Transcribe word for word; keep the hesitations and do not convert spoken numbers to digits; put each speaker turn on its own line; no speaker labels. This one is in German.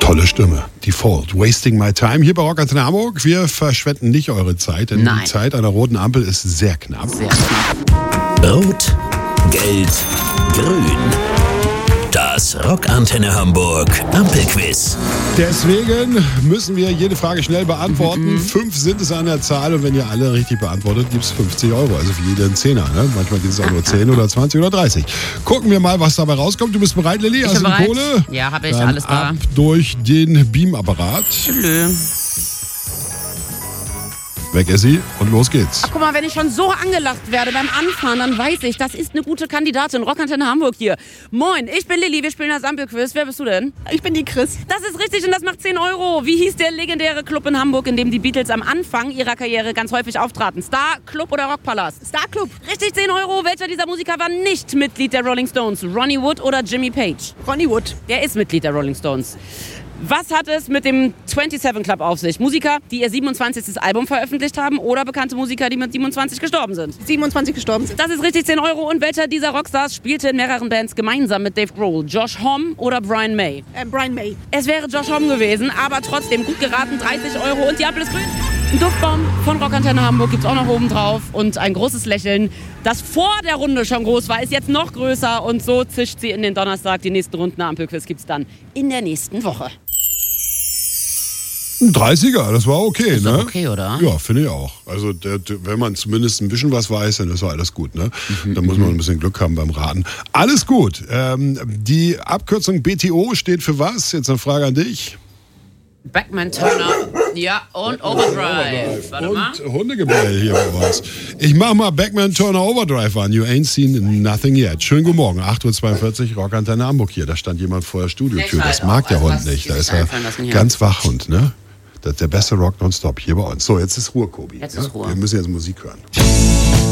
Tolle Stimme. Default. Wasting my time. Hier bei Rock Antenne Hamburg. Wir verschwenden nicht eure Zeit, denn
Nein.
die Zeit einer roten Ampel ist sehr knapp.
Sehr knapp.
Rot, Gelb, Grün. Das Rock Antenne Hamburg Ampelquiz.
Deswegen müssen wir jede Frage schnell beantworten.
Mhm.
Fünf sind es an der Zahl und wenn ihr alle richtig beantwortet, gibt es fünfzig Euro. Also für jeden Zehner. Ne? Manchmal gibt es auch nur zehn oder zwanzig oder dreißig. Gucken wir mal, was dabei rauskommt. Du bist bereit, Lilly?
Ich
Hast
bin
du die
bereit.
Kohle?
Ja, habe ich.
Dann
Alles da.
ab durch den Beamapparat.
Tschüss.
Weg ist sie und los geht's.
Ach, guck mal, wenn ich schon so angelacht werde beim Anfahren, dann weiß ich, das ist eine gute Kandidatin. Rock Antenne Hamburg hier. Moin, ich bin Lilly, wir spielen das Ampelquiz. Wer bist du denn?
Ich bin die Chris.
Das ist richtig und das macht zehn Euro. Wie hieß der legendäre Club in Hamburg, in dem die Beatles am Anfang ihrer Karriere ganz häufig auftraten? Star, Club oder Rockpalast?
Star Club.
Richtig, zehn Euro. Welcher dieser Musiker war nicht Mitglied der Rolling Stones? Ronnie Wood oder Jimmy Page?
Ronnie Wood.
Der ist Mitglied der Rolling Stones. Was hat es mit dem siebenundzwanzig Club auf sich? Musiker, die ihr siebenundzwanzigstes Album veröffentlicht haben oder bekannte Musiker, die mit siebenundzwanzig gestorben sind?
siebenundzwanzig gestorben sind.
Das ist richtig, zehn Euro. Und welcher dieser Rockstars spielte in mehreren Bands gemeinsam mit Dave Grohl? Josh Homme oder Brian May?
Äh, Brian May.
Es wäre Josh Homme gewesen, aber trotzdem gut geraten, dreißig Euro und die Ampel ist grün. Ein Duftbaum von Rock Antenne Hamburg gibt's auch noch oben drauf und ein großes Lächeln, das vor der Runde schon groß war, ist jetzt noch größer und so zischt sie in den Donnerstag. Die nächsten Runden Ampelquiz gibt's dann in der nächsten Woche.
Ein dreißiger, das war okay,
Ist
ne?
doch okay, oder?
Ja, finde ich auch. Also der, der, wenn man zumindest ein bisschen was weiß, dann ist doch alles gut, ne?
Mhm,
Da muss man ein bisschen Glück haben beim Raten. Alles gut. Ähm, die Abkürzung B T O steht für was? Jetzt eine Frage an dich.
Backman Turner, ja, und Overdrive. Warte mal.
Und Hundegebell hier bei uns. Ich mach mal Backman Turner Overdrive an. You ain't seen nothing yet. Schönen guten Morgen. acht Uhr zweiundvierzig, Rock Antenne Hamburg hier. Da stand jemand vor der Studiotür.
Der
Das
schreit
mag
auch.
der
Also
Hund
was
nicht.
die
Da
sich
ist er
einfallen lassen hier.
ganz Wachhund, ne? Das ist der beste Rock nonstop hier bei uns. So, jetzt ist Ruhe, Kobi.
Jetzt ist Ruhe.
Wir müssen jetzt Musik hören.